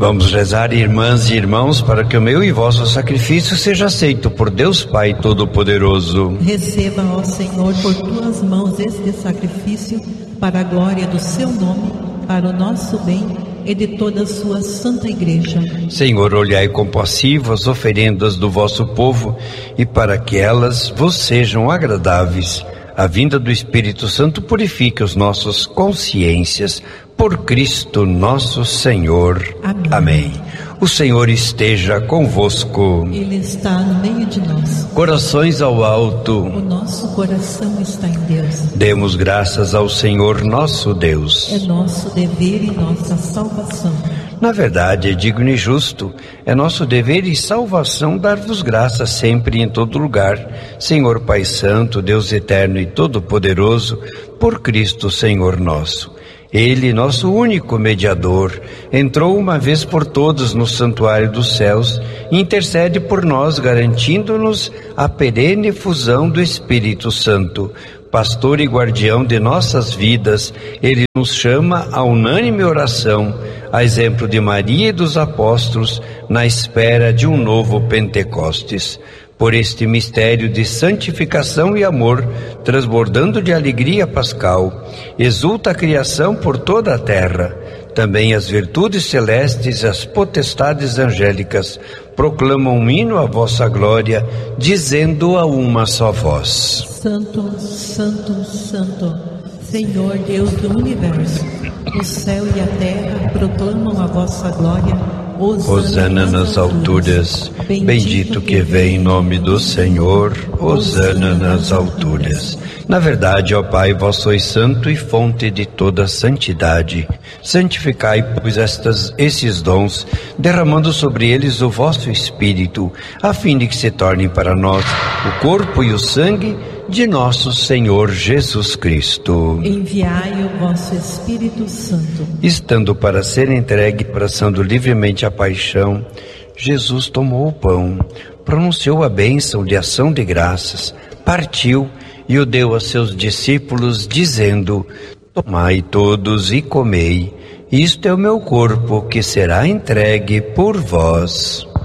Vamos rezar, irmãs e irmãos, para que o meu e vosso sacrifício seja aceito por Deus Pai Todo-Poderoso. Receba, ó Senhor, por tuas mãos este sacrifício, para a glória do seu nome, para o nosso bem e de toda a sua santa igreja. Senhor, olhai compassivo as oferendas do vosso povo, e para que elas vos sejam agradáveis, a vinda do Espírito Santo purifique os nossos consciências, por Cristo nosso Senhor. Amém. Amém. O Senhor esteja convosco. Ele está no meio de nós. Corações ao alto. O nosso coração está em Deus. Demos graças ao Senhor nosso Deus. É nosso dever e nossa salvação. Na verdade, é digno e justo, é nosso dever e salvação dar-vos graças sempre e em todo lugar, Senhor Pai Santo, Deus eterno e todo-poderoso, por Cristo Senhor nosso. Ele, nosso único mediador, entrou uma vez por todas no santuário dos céus e intercede por nós, garantindo-nos a perene fusão do Espírito Santo. Pastor e guardião de nossas vidas, Ele nos chama à unânime oração, a exemplo de Maria e dos apóstolos, na espera de um novo Pentecostes. Por este mistério de santificação e amor, transbordando de alegria pascal, exulta a criação por toda a terra. Também as virtudes celestes e as potestades angélicas proclamam um hino à vossa glória, dizendo a uma só voz: Santo, Santo, Santo, Senhor Deus do universo, o céu e a terra proclamam a vossa glória. Hosana nas alturas, bendito que vem em nome do Senhor, hosana nas alturas. Na verdade, ó Pai, vós sois santo e fonte de toda santidade. Santificai, pois, esses dons, derramando sobre eles o vosso Espírito, a fim de que se tornem para nós o corpo e o sangue de nosso Senhor Jesus Cristo. Enviai o vosso Espírito Santo. Estando para ser entregue, abraçando livremente a paixão, Jesus tomou o pão, pronunciou a bênção de ação de graças, partiu e o deu a seus discípulos, dizendo: Tomai todos e comei, isto é o meu corpo que será entregue por vós.